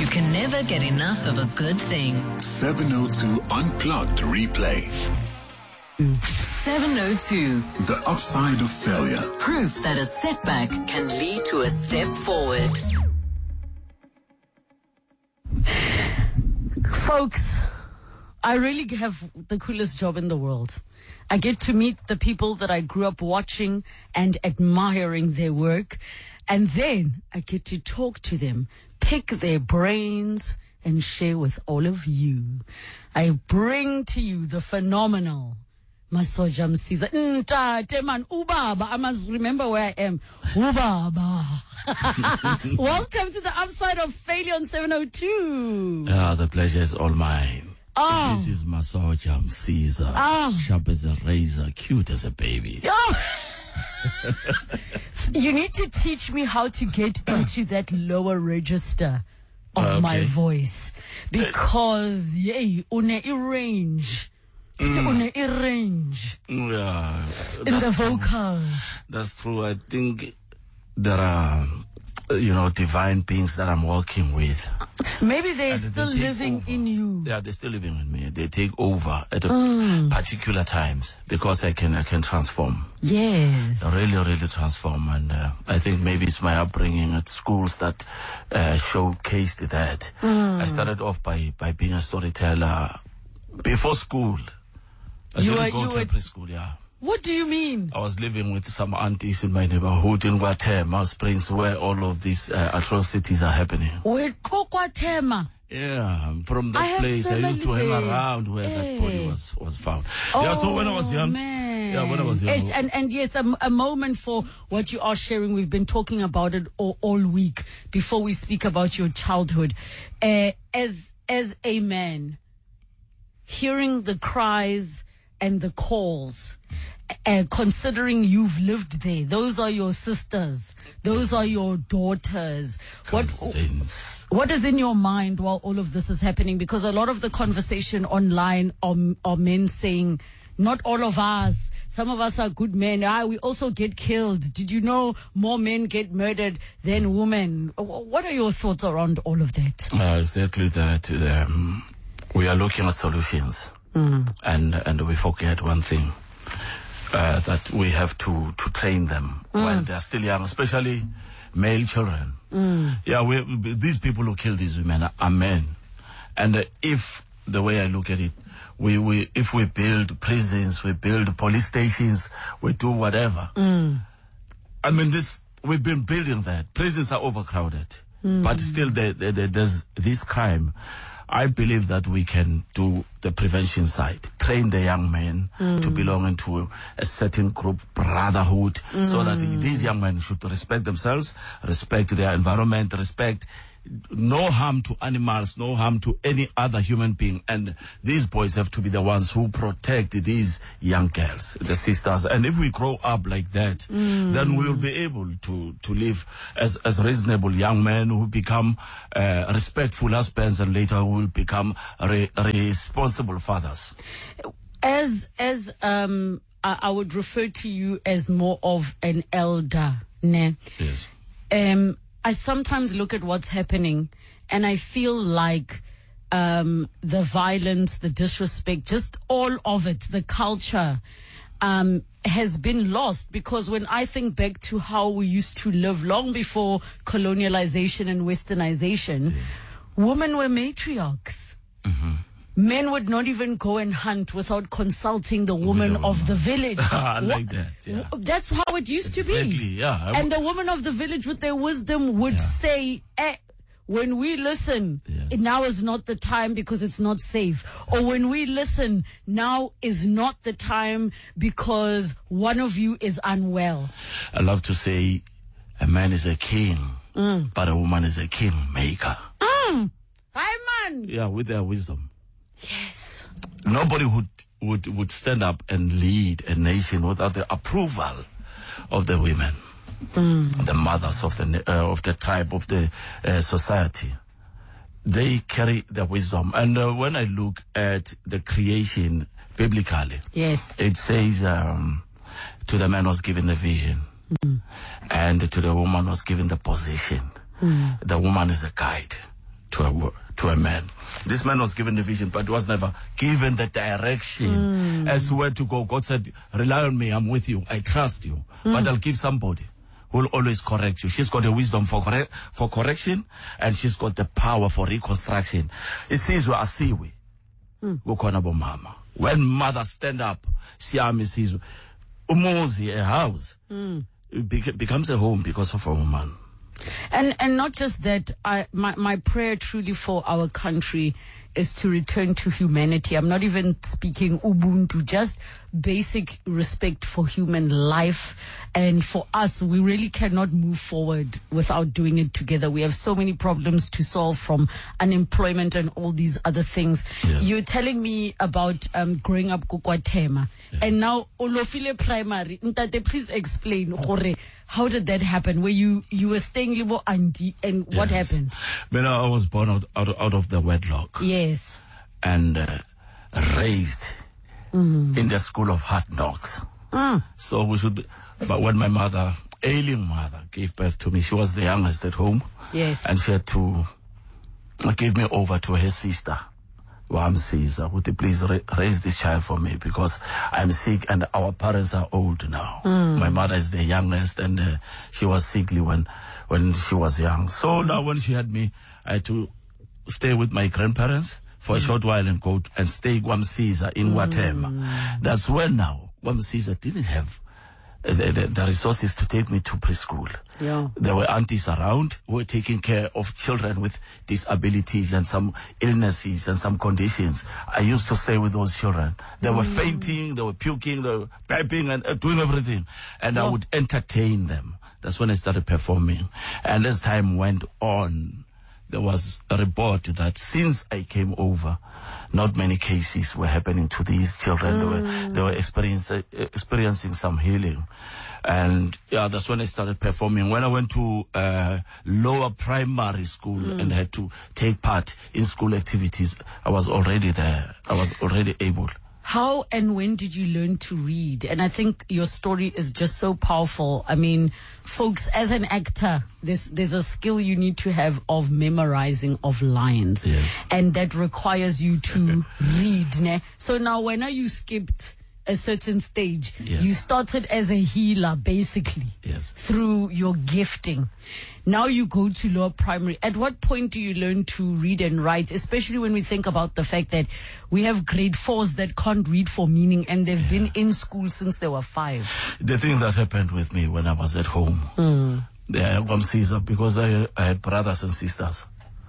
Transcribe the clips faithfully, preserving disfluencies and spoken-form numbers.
can never get enough of a good thing. seven oh two Unplugged Replay. seven oh two. The upside of failure. Proof that a setback can lead to a step forward. Folks, I really have the coolest job in the world. I get to meet the people that I grew up watching and admiring their work. And then I get to talk to them, pick their brains, and share with all of you. I bring to you the phenomenal Masoja Msiza. Ntate man, ubaba. I must remember where I am. Ubaba. Welcome to the upside of failure on seven oh two. Ah, the pleasure is all mine. Oh. This is Masoja Msiza. Oh. Sharp as a razor, cute as a baby. Oh. You need to teach me how to get into that lower register of Okay. my voice. Because, yay, une range. Mm. Une range Yeah, in the that's true. vocals. That's true. I think there are, uh, you know, divine beings that I'm working with. Maybe they're And still they take living over. in you. Yeah, they're still living with me. They take over at a Mm. particular times because I can, I can transform. Yes. Really, really transform. And uh, I think maybe it's my upbringing at schools that uh, showcased that. Mm. I started off by, by being a storyteller before school. I You didn't were- go you to were- a preschool, yeah. What do you mean? I was living with some aunties in my neighborhood in Guatemala Springs, where all of these uh, atrocities are happening. We're Kokwatema. Yeah, from I that have place, I used to hang family there. around where that Hey. body was, was found. Oh, yeah, so when I was young, man. yeah, when I was young, It's- and, and yes, a, a moment for what you are sharing. We've been talking about it all, all week before we speak about your childhood. Uh, as, as a man, hearing the cries and the calls, uh, considering you've lived there, those are your sisters, those are your daughters. What, cousins. what is in your mind while all of this is happening? Because a lot of the conversation online are, are men saying, not all of us. Some of us are good men. Ah, we also get killed. Did you know more men get murdered than women? What are your thoughts around all of that? Uh, exactly that. Um, we are looking at solutions, Mm. and and we forget one thing, uh, that we have to to train them when they are still young, especially male children. Mm. Yeah, we, these people who kill these women are, are men, and uh, if the way I look at it, we we if we build prisons, we build police stations, we do whatever. Mm. I mean, this we've been building that. Prisons are overcrowded, but still there, there, there- there's this crime. I believe that we can do the prevention side, train the young men to belong into a certain group, brotherhood, so that these young men should respect themselves, respect their environment, respect no harm to animals, no harm to any other human being. And these boys have to be the ones who protect these young girls, the sisters. And if we grow up like that, then we will be able to, to live as, as reasonable young men who become uh, respectful husbands, and later will become re- responsible fathers. As, as, um, I, I would refer to you as more of an elder, ne? Yes. Um, I sometimes look at what's happening and I feel like um, the violence, the disrespect, just all of it, the culture um, has been lost. Because when I think back to how we used to live long before colonialization and westernization, women were matriarchs. Men would not even go and hunt without consulting the woman woman. of the village. I like Wha- that, yeah. That's how it used to Exactly, be. yeah. And the woman of the village with their wisdom would Yeah. say, eh, when we listen, Yes. now is not the time because it's not safe. Or when we listen, now is not the time because one of you is unwell. I love to say a man is a king, but a woman is a king maker. Hi, man. Yeah, with their wisdom. Yes. Nobody would, would, would stand up and lead a nation without the approval of the women, the mothers of the na- uh, of the tribe, of the uh, society. They carry the wisdom. And uh, when I look at the creation biblically, Yes. it says um, to the man was given the vision, and to the woman was given the position. The woman is a guide to to a wo- to a man. This man was given the vision, but was never given the direction mm. as to where to go. God said, rely on me, I'm with you, I trust you, mm. but I'll give somebody who will always correct you. She's got the wisdom for correct, for correction, and she's got the power for reconstruction. It says, we are siwe. Mama. When mothers stand up, Siami sees umuzi, a house, mm. it beca- becomes a home because of a woman. And and not just that, I my, my prayer truly for our country is to return to humanity. I'm not even speaking Ubuntu, just basic respect for human life. And for us, we really cannot move forward without doing it together. We have so many problems to solve, from unemployment and all these other things. Yes. You're telling me about um, growing up KwaThema, yeah. and now Olofile Primary. Ntate, please explain, Hore, how did that happen? Where you, you were staying Libo Andi, and yes. what happened? When I was born out, out, out of the wedlock. Yes. And uh, raised mm. in the school of hard knocks. Mm. So we should be, but when my mother, ailing mother, gave birth to me, she was the youngest at home. Yes. And she had to give me over to her sister, Wam Caesar. Would you please ra- raise this child for me, because I'm sick and our parents are old now. Mm. My mother is the youngest, and uh, she was sickly when, when she was young. So mm. now when she had me, I had to stay with my grandparents for a short while and go and stay Wam Caesar in Wathema. Mm. That's when now Wam Caesar didn't have the, the, the resources to take me to preschool. Yeah. There were aunties around who were taking care of children with disabilities and some illnesses and some conditions. I used to stay with those children. They were mm. fainting, they were puking, they were piping and uh, doing everything. And yeah. I would entertain them. That's when I started performing. And as time went on, there was a report that since I came over, not many cases were happening to these children. Mm. They were, they were experiencing, experiencing some healing. And yeah, that's when I started performing. When I went to uh, lower primary school mm. and had to take part in school activities, I was already there. I was already able. How and when did you learn to read? And I think your story is just so powerful. I mean, folks, as an actor, there's, there's a skill you need to have of memorizing of lines. Yes. And that requires you to read. Ne? So now when you skipped a certain stage, yes. you started as a healer, basically, yes. through your gifting. Now you go to lower primary. At what point do you learn to read and write, especially when we think about the fact that we have grade fours that can't read for meaning, and they've yeah. been in school since they were five? The thing that happened with me when I was at home, mm. there Wam Caesar, because I, I had brothers and sisters.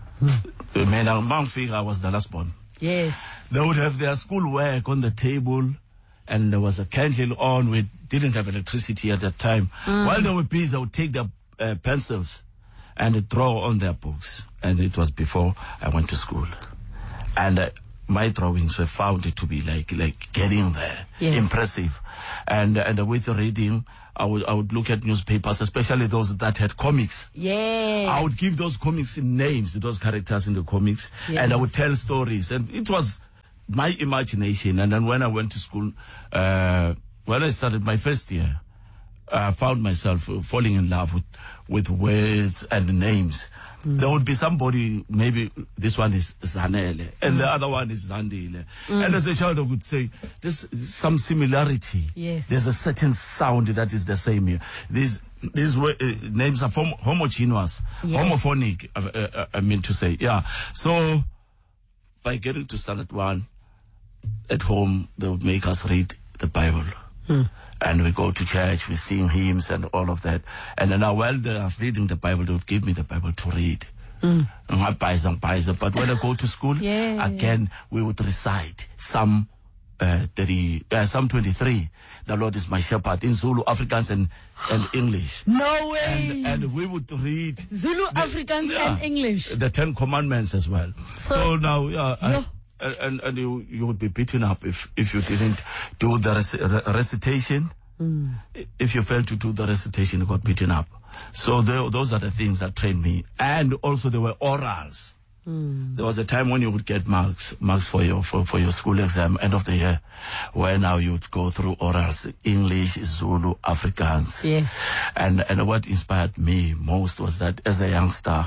Mm. When I was the last born. Yes. They would have their school work on the table, and there was a candle on. We didn't have electricity at that time. Mm. While they were busy, I would take their uh, pencils and draw on their books. And it was before I went to school. And uh, my drawings were found to be like like getting there, yes. impressive. And and with reading, I would I would look at newspapers, especially those that had comics. Yeah. I would give those comics names, those characters in the comics, yes. and I would tell stories. And it was my imagination. And then when I went to school, uh, when I started my first year, I found myself falling in love with, with words and names. Mm. There would be somebody, maybe this one is Zanele, and mm. the other one is Zandile. Mm. And as a child, I would say, there's some similarity. Yes. There's a certain sound that is the same here. These these uh, names are hom- homogeneous, yes. homophonic, uh, uh, I mean to say. Yeah. So, by getting to standard one, at home, they would make us read the Bible. Mm. And we go to church, we sing hymns and all of that. And then now while they are reading the Bible, they would give me the Bible to read. Mm. But when I go to school, yeah, again, yeah. we would recite Psalm uh, thirty, uh, Psalm twenty-three. The Lord is my shepherd in Zulu, Afrikaans, and, and English. No way! And, and we would read Zulu, the, Afrikaans, yeah, and English. The Ten Commandments as well. So, so now, yeah. yeah. I, And, and you, you would be beaten up if, if you didn't do the rec- recitation. Mm. If you failed to do the recitation, you got beaten up. So there, those are the things that trained me. And also there were orals. Mm. There was a time when you would get marks, marks for your, for, for your school exam, end of the year, where now you would go through orals, English, Zulu, Afrikaans. Yes. And, and what inspired me most was that as a youngster,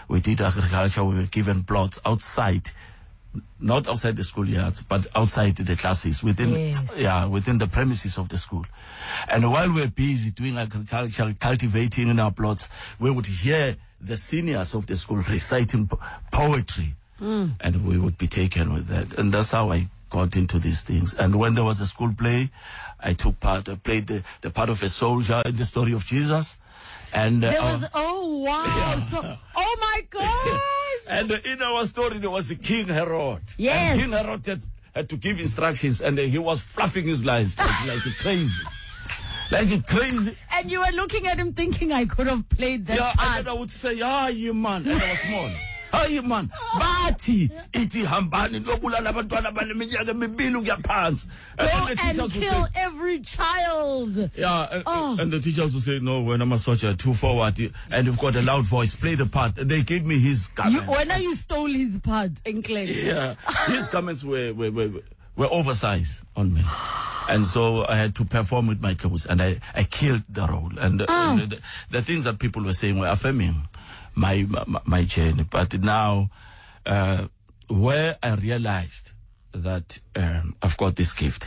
we did agriculture. We were given plots outside, not outside the schoolyards, but outside the classes, within, Yes. yeah, within the premises of the school. And while we were busy doing agriculture, cultivating in our plots, we would hear the seniors of the school reciting po- poetry. Mm. And we would be taken with that. And that's how I got into these things. And when there was a school play, I took part, I played the, the part of a soldier in the story of Jesus. And uh, There was, oh wow, Yeah. so, oh my gosh. and uh, in our story, there was a King Herod. Yes. And King Herod had, had to give instructions, and uh, he was fluffing his lines like, like a crazy. Like a crazy. And you were looking at him thinking I could have played that Yeah, part. and then I would say, ah, you man. And I was small. Hayi man, bathi ithi hambani nobulala abantwana abaneminyaka emibili ukuya phansi. Go And the and teachers would kill say, every child. yeah, and, Oh. and the teachers would say, no, when I'm a soldier, too forward, and you've got a loud voice, play the part. And they gave me his You, comments. when are you stole his part, Enklen? Yeah, his comments were, were, were, were oversized on me. And so I had to perform with my clothes, and I, I killed the role. And, uh, Oh. and the, the things that people were saying were affirming my, my, my journey. But now, uh, where I realized that um, I've got this gift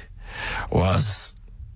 was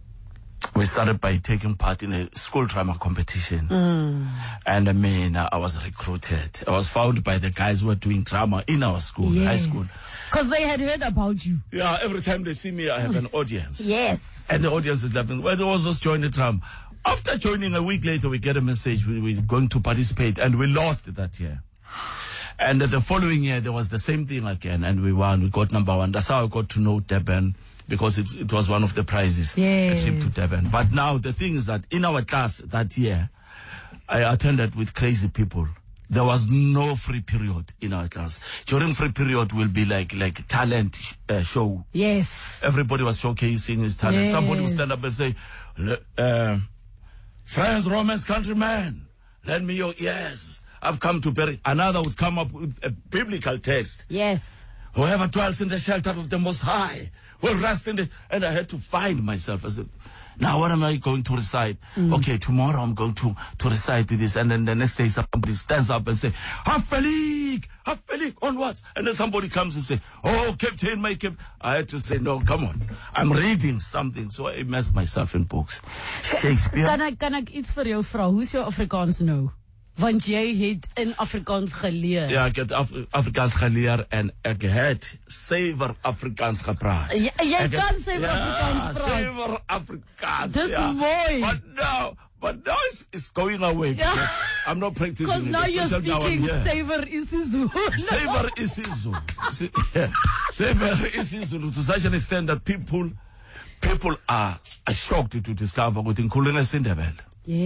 we started by taking part in a school drama competition. Mm. And I mean, I was recruited. I was found by the guys who were doing drama in our school, high school. Because they had heard about you. Yeah, every time they see me, I have an audience. Yes. And the audience is laughing. Well, they also join the drama. After joining, a week later, we get a message. We, we're going to participate, and we lost that year. And the following year, there was the same thing again, and we won. We got number one. That's how I got to know Durban, because it, it was one of the prizes, Yes. a trip to Durban. But now, the thing is that in our class that year, I attended with crazy people. There was no free period in our class. During free period will be like like talent sh- uh, show. Yes. Everybody was showcasing his talent. Yes. Somebody would stand up and say, "Le- uh, friends, Romans, countrymen, lend me your ears. I've come to bury." Another would come up with a biblical text. Yes. Whoever dwells in the shelter of the Most High will rest in it. And I had to find myself. I said, now what am I going to recite? Mm. Okay, tomorrow I'm going to, to recite this. And then the next day somebody stands up and say, Hafelik, Hafelik, on what? And then somebody comes and say, oh, Captain, my Captain. I had to say, no, come on. I'm reading something. So I immersed myself in books. Shakespeare. Kan ek, kan ek iets vir jou vra? Hoe's jou Afrikaans nou? Want jy het in Afrikaans geleer. Ja, ek het Af Afrikaans geleer en ek het suiwer Afrikaans gepraat. Jy, jy Ek het- kan suiwer Afrikaans Ja, praat. suiwer Afrikaans. Dis ja. mooi. But now, but now it's, it's going away Ja. because I'm not practicing Because it. now you're Especially now I'm speaking here. savor isiZulu. Savor isiZulu. Si- yeah. Savor isiZulu to such an extent that people people are, are shocked to discover ukuthi ngikhuluma isiNdebele.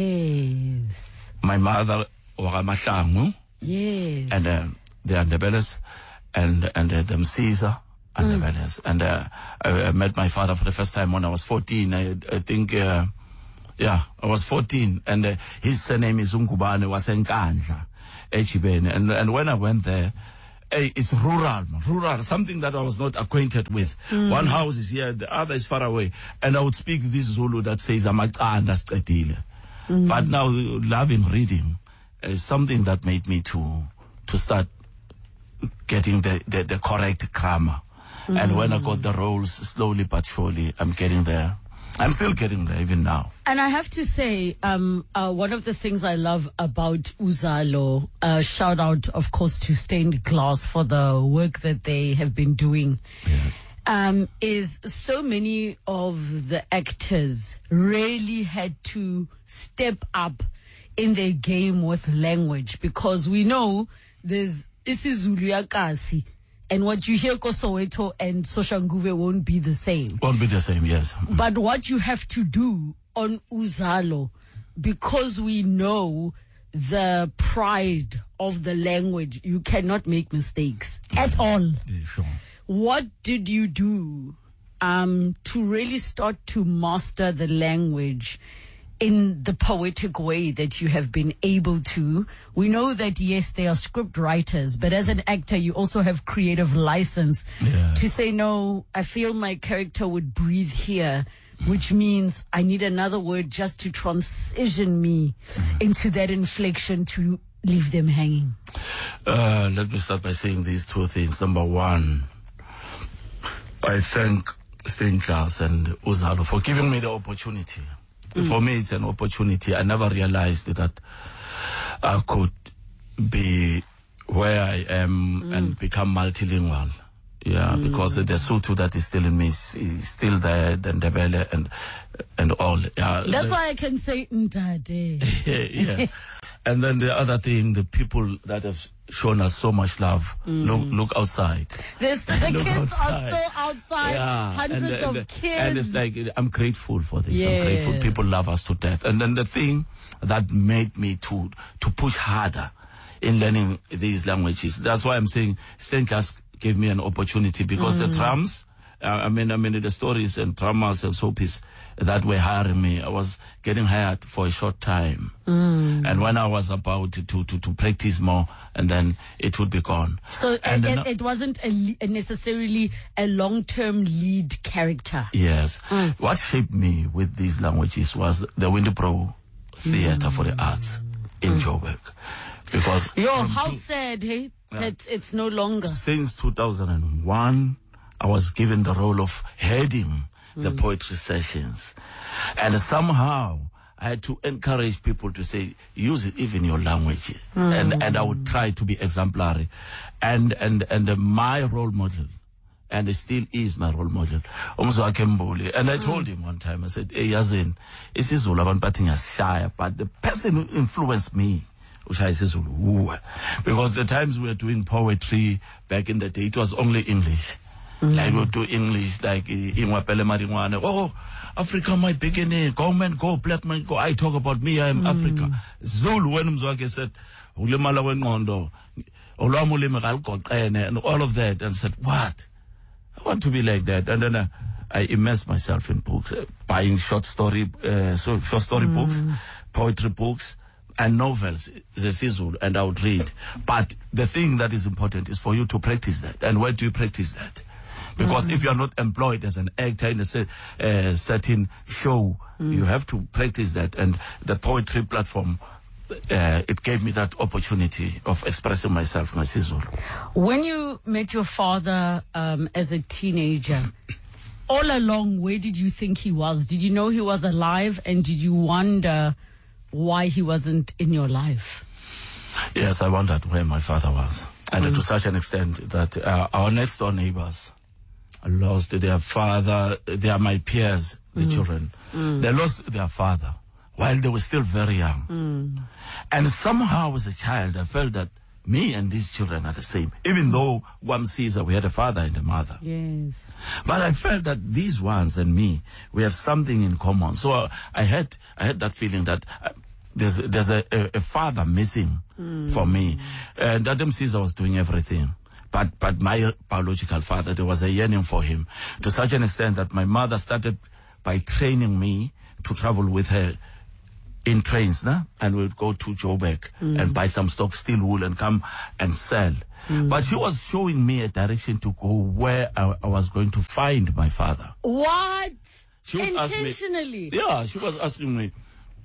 Yes. My mother wakamahlangu. Yes. And uh, they are Ndebeles, and and uh, the Msiza are Mm. Ndebeles. And uh, I, I met my father for the first time when I was fourteen. I, I think, uh, yeah, I was fourteen, and uh, his surname is Ungubane Wasenkandla, Echibene. And and when I went there, eh, it's rural, rural, something that I was not acquainted with. Mm. One house is here, the other is far away, and I would speak this Zulu that says Amacanda Sicedile. Mm. But now loving reading is something that made me to to start getting the, the, the correct grammar. Mm. And when I got the roles, slowly but surely, I'm getting there. I'm still getting there even now. And I have to say, um, uh, one of the things I love about Uzalo, uh, shout out, of course, to Stained Glass for the work that they have been doing, Yes. um, is so many of the actors really had to step up in their game with language, because we know there's isiZulu yakasi, and what you hear ko Soweto and Soshanguve won't be the same. Won't be the same, yes. But what you have to do on Uzalo, because we know the pride of the language, you cannot make mistakes at all. Yeah, sure. What did you do um, to really start to master the language in the poetic way that you have been able to? We know that, yes, they are script writers, but as an actor, you also have creative license Yeah. to say, no, I feel my character would breathe here, which means I need another word just to transition me into that inflection to leave them hanging? Uh, let me start by saying these two things. Number one, I thank Steenklaas and Uzalo for giving me the opportunity. Mm. For me, it's an opportunity. I never realized that I could be where I am mm. and become multilingual. Yeah, mm. because the Sotho that is still in me is, is still there, the Ndebele and and all. Yeah, that's the, why I can say Ndade. Yeah. And then the other thing, the people that have shown us so much love. Mm. Look, look outside. There's, the look kids outside. are still outside. Yeah. Hundreds and, and, of and, kids. And it's like, I'm grateful for this. Yeah. I'm grateful. People love us to death. And then the thing that made me to, to push harder in learning these languages. That's why I'm saying Steenklaas gave me an opportunity, because mm. the drums, uh, I mean, I mean, the stories and drummers and soapies that were hiring me, I was getting hired for a short time. Mm. And when I was about to, to, to practice more, and then it would be gone. So and it, it, it wasn't a, a necessarily a long-term lead character. Yes. Mm. What shaped me with these languages was the Windbro Theatre mm. for the Arts in mm. Joburg. Because Yo, how two, sad, hey? Yeah. That it's no longer. Since two thousand one, I was given the role of heading mm. the poetry sessions. And somehow I had to encourage people to say, use it even your language. Mm. And and I would try to be exemplary. And and and uh, my role model, and it still is my role model, Umzwakhe Mbuli. And I told mm. him one time, I said, hey, Yazin, it's Zulu abantu bathi ngiyashaya, but the person who influenced me, because the times we were doing poetry back in the day, it was only English. Mm. Like we would do English, like Ingwapele Maringwane. Oh, Africa, my beginning. Go man, go, black man, go. I talk about me, I am mm. Africa. Zulu, when Mzwakhe said, Ulimala wenqondo, olwamulimi galgoqene, and all of that, and said, what? I want to be like that. And then uh, I immersed myself in books, uh, buying short story, uh, so short story mm. books, poetry books, and novels, the Sizulu, and I would read. But the thing that is important is for you to practice that. And where do you practice that? Because mm. if you are not employed as an actor in a set, uh, certain show, mm. you have to practice that. And the poetry platform, uh, it gave me that opportunity of expressing myself, my Sizulu. When you met your father um, as a teenager, all along, where did you think he was? Did you know he was alive, and did you wonder why he wasn't in your life? Yes, I wondered where my father was. And mm. to such an extent that uh, our next door neighbors lost their father. They are my peers, the mm. children. Mm. They lost their father while they were still very young. Mm. And somehow as a child, I felt that me and these children are the same. Even though Guam Caesar, we had a father and a mother. Yes. But I felt that these ones and me, we have something in common. So uh, I had I had that feeling that uh, there's there's a, a, a father missing mm. for me. And Adam Caesar was doing everything. But but my biological father, there was a yearning for him, to such an extent that my mother started by training me to travel with her in trains, nah? And we'd go to Joburg mm. and buy some stock, steel wool, and come and sell. Mm. But she was showing me a direction to go where I, I was going to find my father. What? She would Intentionally? Ask me, yeah, she was asking me,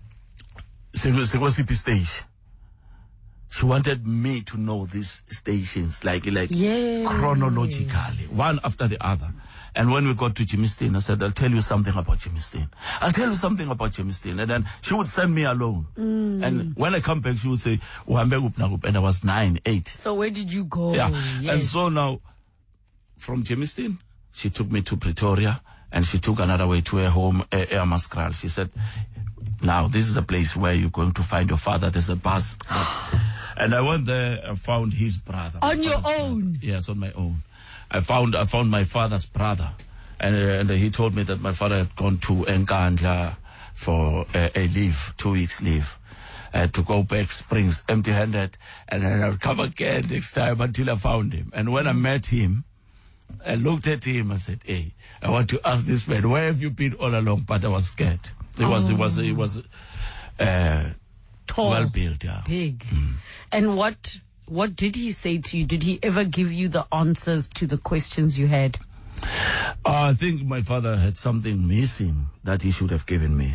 Segosipi stage. She wanted me to know these stations, like, like yes. chronologically, one after the other. And when we got to Germiston, I said, I'll tell you something about Germiston. I'll tell you something about Germiston. And then she would send me alone. Mm. And when I come back, she would say, Uhambe, and I was nine, eight. So where did you go? Yeah. Yes. And so now, from Germiston, she took me to Pretoria, and she took another way to her home, Air Maskral. She said, now, this is the place where you're going to find your father. There's a bus. And I went there and found his brother. On your own? Brother. Yes, on my own. I found I found my father's brother, and, uh, and he told me that my father had gone to Nkandla for uh, a leave, two weeks leave, uh, to go back Springs empty-handed, and then I'll come again next time until I found him. And when I met him, I looked at him and said, "Hey, I want to ask this man, where have you been all along?" But I was scared. It oh. was it was it was uh, tall, well built, yeah, big. Mm. And what? What did he say to you? Did he ever give you the answers to the questions you had? Uh, I think my father had something missing that he should have given me.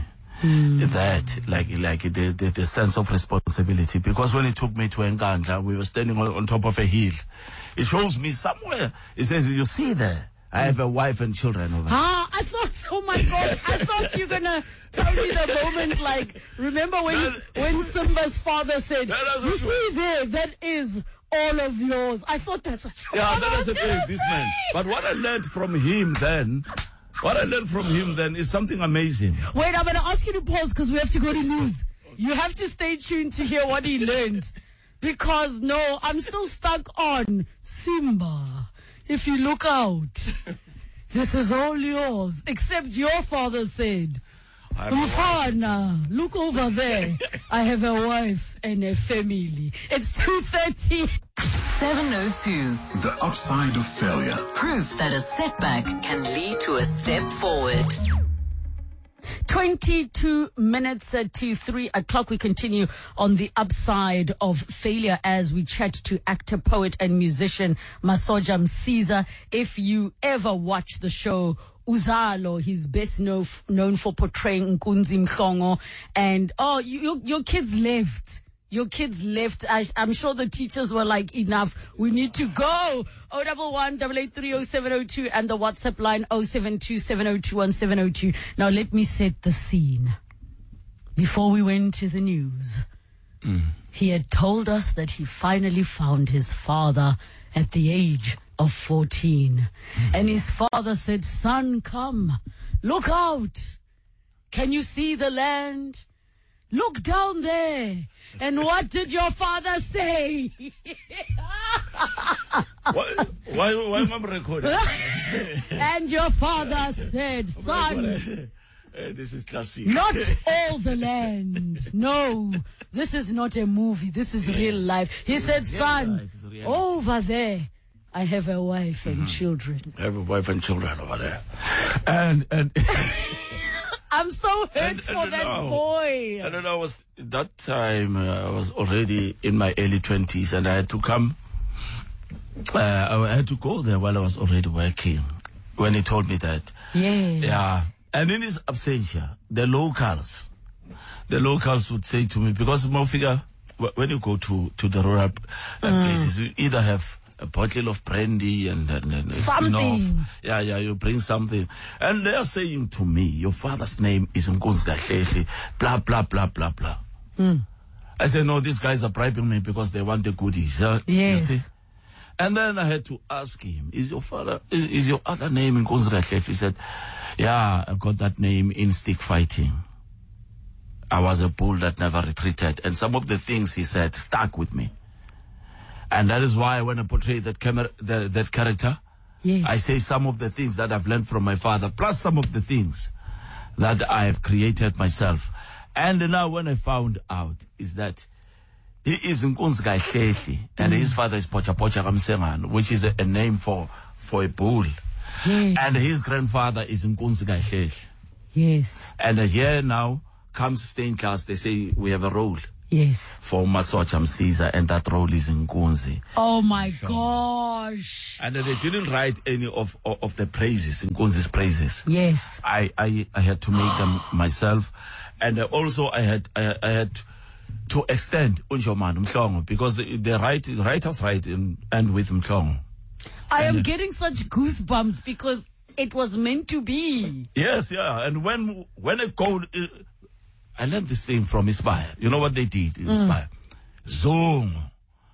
mm. that, like like the, the the sense of responsibility. Because when he took me to Nkandla, we were standing on, on top of a hill. It shows me somewhere. It says, "You see there, I have a wife and children over there." Ah, I thought, oh my God, I thought you were gonna tell me the moment, like, remember when That, when Simba's father said, That "You see there, that is all of yours." I thought that's what you Yeah, were that is a gonna very this man. say. But what I learned from him then, what I learned from him then is something amazing. Wait, I'm gonna ask you to pause because we have to go to news. You have to stay tuned to hear what he learned. Because no, I'm still stuck on Simba. If you look out, this is all yours. Except your father said, Mfana, look over there. I have a wife and a family. It's two thirty. seven oh two. The upside of failure. Proof that a setback can lead to a step forward. twenty-two minutes to three o'clock. We continue on the upside of failure as we chat to actor, poet, and musician Masoja Msiza. If you ever watch the show Uzalo, he's best known, known for portraying Nkunzi Mhlongo. And, oh, you, your, your kids left. Your kids left. I, I'm sure the teachers were like, enough. We need to go. oh one one, eight eight three, oh seven oh two and the WhatsApp line oh seven two, seven oh two, one seven oh two. Now let me set the scene. Before we went to the news, mm. he had told us that he finally found his father at the age of fourteen. Mm. And his father said, "Son, come. Look out. Can you see the land? Look down there." And what did your father say? why, why, why am I recording? And your father said, "Son, hey, this is classic. not all the land. No, this is not a movie. This is real life." He said, "Son, over there, I have a wife and mm-hmm. children." I have a wife and children over there. And, and, I'm so hurt and, for and that know, boy. I don't know, was that time uh, I was already in my early twenties and I had to come, uh, I had to go there while I was already working when he told me that. Yes. Yeah. And in his absentia, the locals, the locals would say to me, because Mofika, when you go to, to the rural uh, mm. places, you either have a bottle of brandy and, and, and something. Enough. Yeah, yeah, you bring something. And they're saying to me, your father's name is Nkunzi Kahlehli, blah, blah, blah, blah, blah. Mm. I said, no, these guys are bribing me because they want the goodies. Uh, yes. You see? And then I had to ask him, is your father, is, is your other name Nkunzi Kahlehli? He said, yeah, I got that name in stick fighting. I was a bull that never retreated. And some of the things he said stuck with me. And that is why when I portray that camera, the, that character, yes. I say some of the things that I've learned from my father, plus some of the things that I have created myself. And now when I found out is that he is Nkunzi Kahlehli, and mm. his father is Pocha Pocha Kamsengan, which is a, a name for, for a bull. Yes. And his grandfather is Nkunzi Kahlehli. Yes. And here now comes stained class. They say we have a role. Yes. For Masoja Msiza, and that role is Nkunzi. Oh my so, gosh. And they didn't write any of, of, of the praises, Nkunzi's praises. Yes. I, I, I had to make them myself. And also I had, I, I had to extend Unjoman Mhlongo, because the write, writers write in, and with Mhlongo. I and am getting such goosebumps because it was meant to be. Yes, yeah. And when, when I go, uh, I learned this thing from Inspire. You know what they did in Inspire? Mm. Zong,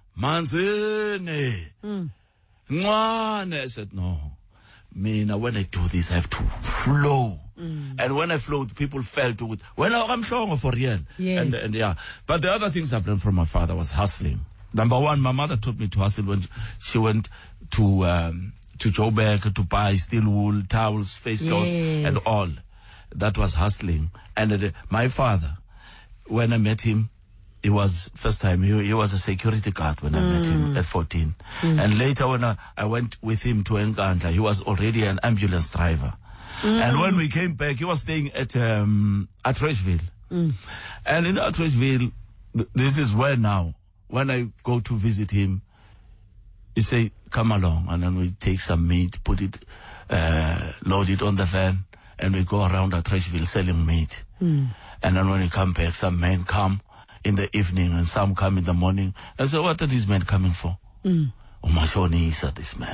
Manzene, mm. Ngwane. I said, no. Me, now when I do this, I have to flow. Mm. And when I flowed, people felt it. When I'm showing for real. Yes. And, and yeah. But the other things I've learned from my father was hustling. Number one, my mother taught me to hustle when she went to, um, to Joburg to buy steel wool, towels, face towels, yes. and all. That was hustling. And uh, my father, when I met him, it was first time, he, he was a security guard when I mm. met him at fourteen. Mm. And later when I, I went with him to Nkandla, he was already an ambulance driver. Mm. And when we came back, he was staying at um, Atteridgeville. Mm. And in Atteridgeville, th- this is where now, when I go to visit him, he say, come along. And then we take some meat, put it, uh, load it on the van, and we go around Atteridgeville selling meat. Mm. And then when you come back, some men come in the evening and some come in the morning. I said, what are these men coming for? Mm. Umashonisa, this man.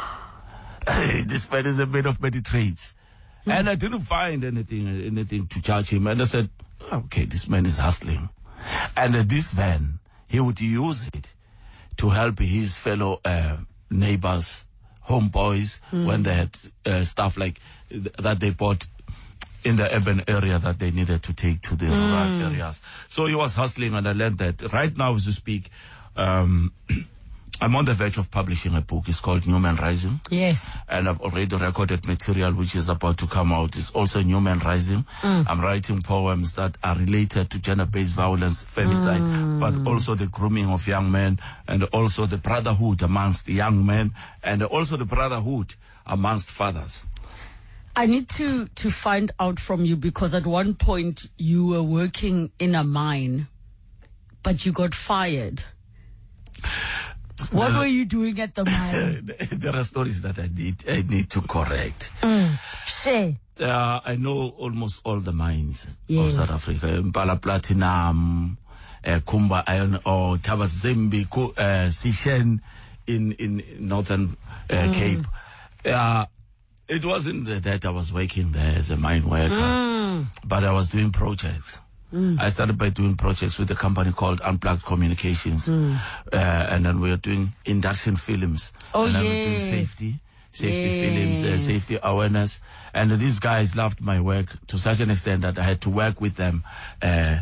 This man is a man of many trades. Mm. And I didn't find anything anything to charge him. And I said, okay, this man is hustling. And uh, this van, he would use it to help his fellow uh, neighbors, homeboys, mm. when they had uh, stuff like th- that they bought in the urban area that they needed to take to the mm. rural areas. So he was hustling, and I learned that. Right now, as we speak, um, I'm on the verge of publishing a book. It's called Newman Rising. Yes. And I've already recorded material which is about to come out. It's also Newman Rising. Mm. I'm writing poems that are related to gender-based violence, femicide, mm. but also the grooming of young men, and also the brotherhood amongst young men, and also the brotherhood amongst fathers. I need to, to find out from you, because at one point you were working in a mine, but you got fired. What uh, were you doing at the mine? There are stories that I need I need to correct. Mm. Share. Uh, I know almost all the mines yes. of South Africa. Impala Platinum, uh, Kumba Iron Ore, Tabazimbi, uh, Sishen in, in Northern uh, mm. Cape. Uh, it wasn't that I was working there as a mine worker, mm. but I was doing projects. Mm. I started by doing projects with a company called Unplugged Communications. Mm. Uh, and then we were doing induction films. Oh, and then yes. we were doing safety, safety yes. films, uh, safety awareness. And these guys loved my work to such an extent that I had to work with them uh,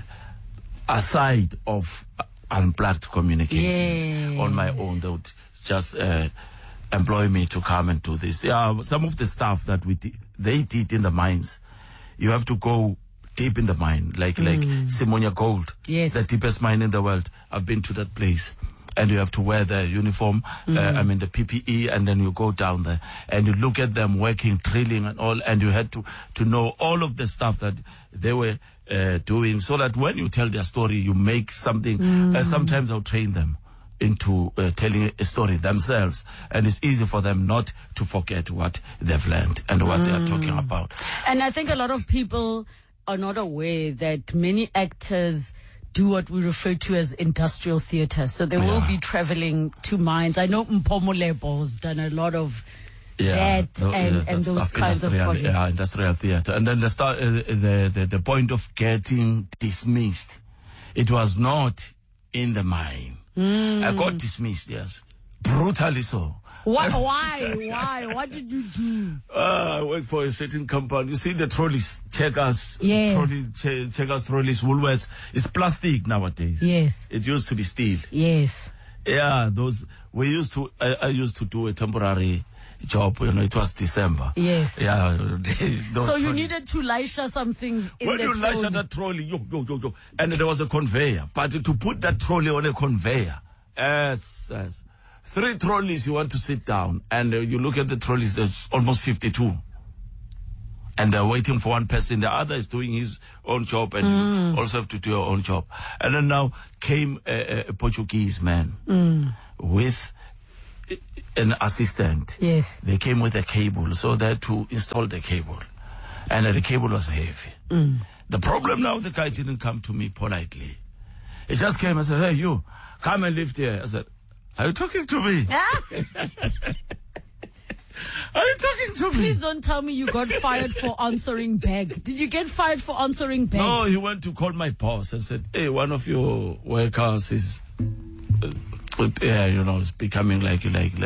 aside of Unplugged Communications yes. on my own. They would just uh, employ me to come and do this. Yeah, some of the stuff that we di- they did in the mines, you have to go deep in the mine, like mm. like Simonia Gold, yes. the deepest mine in the world. I've been to that place, and you have to wear the uniform, mm. uh, I mean the P P E, and then you go down there and you look at them working, drilling and all, and you had to to know all of the stuff that they were uh, doing, so that when you tell their story, you make something. Mm. Uh, sometimes I'll train them into uh, telling a story themselves, and it's easy for them not to forget what they've learned and what mm. they are talking about. And I think a lot of people are not aware that many actors do what we refer to as industrial theatre. So they yeah. will be traveling to mines. I know Mpomolebo's done a lot of yeah, that no, and, yeah, and those kinds of projects. Yeah, industrial theatre. And then the, start, uh, the, the, the point of getting dismissed, it was not in the mine. Mm. I got dismissed, yes. Brutally so. What, why? Why? What did you do? Uh, I worked for a certain company. You see the trolleys, Checkers, yes. trolley, che- Checkers, trolleys, Woolworths. It's plastic nowadays. Yes. It used to be steel. Yes. Yeah, those, we used to, I, I used to do a temporary job, you know, it was December. Yes. Yeah. Those so you trolleys. needed to Lisha some things in when the you trolley. Lisha that trolley, yo, yo, yo, yo, and there was a conveyor. But to put that trolley on a conveyor, yes, yes. Three trolleys, you want to sit down, and uh, you look at the trolleys, there's almost fifty-two. And they're waiting for one person. The other is doing his own job, and mm. you also have to do your own job. And then now came a, a Portuguese man mm. with an assistant. Yes. They came with a cable, so they had to install the cable. And uh, the cable was heavy. Mm. The problem now, the guy didn't come to me politely. He just came and said, hey, you, come and lift here. I said, are you talking to me? Are you talking to me? Please don't tell me you got fired for answering back. Did you get fired for answering back? No, he went to call my boss and said, hey, one of your workers is, uh, yeah, you know, it's becoming like, like, like